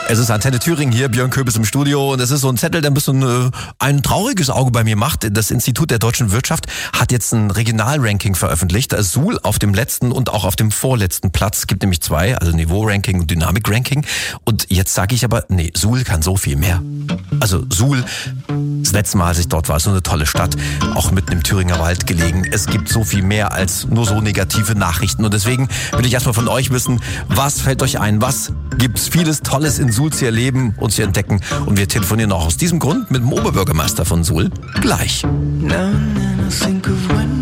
Es ist Antenne Thüringen hier, Björn Köbis im Studio und es ist so ein Zettel, der ein bisschen ein trauriges Auge bei mir macht. Das Institut der deutschen Wirtschaft hat jetzt ein Regionalranking veröffentlicht. Suhl auf dem letzten und auch auf dem vorletzten Platz. Es gibt nämlich zwei, also Niveau-Ranking und Dynamik-Ranking. Und jetzt sage ich aber, nee, Suhl kann so viel mehr. Also Suhl, das letzte Mal, als ich dort war, ist so eine tolle Stadt, auch mitten im Thüringer Wald gelegen. Es gibt so viel mehr als nur so negative Nachrichten. Und deswegen will ich erstmal von euch wissen, was fällt euch ein? Was gibt's vieles Tolles in Suhl zu erleben und zu entdecken? Und wir telefonieren auch aus diesem Grund mit dem Oberbürgermeister von Suhl gleich. Now and then I think of when